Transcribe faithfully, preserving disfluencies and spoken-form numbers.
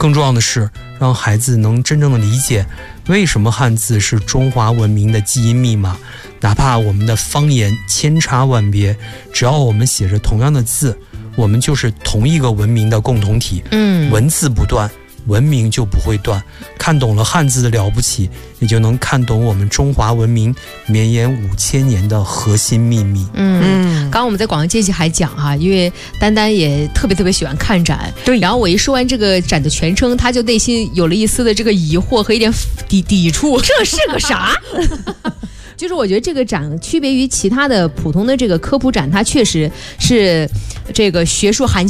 更重要的是让孩子能真正的理解为什么汉字是中华文明的基因密码。哪怕我们的方言千差万别，只要我们写着同样的字，我们就是同一个文明的共同体。 嗯， 文字不断，文明就不会断。看懂了汉字的了不起，也就能看懂我们中华文明绵延五千年的核心秘密。 嗯，刚刚我们在广告间隙还讲哈，因为丹丹也特别特别喜欢看展， 对。 然后我一说完这个展的全称，他就内心有了一丝的这个疑惑和一点抵抵触， 这是个啥？ 就是我觉得这个展区别于其他的普通的这个科普展，它确实是这个学术含金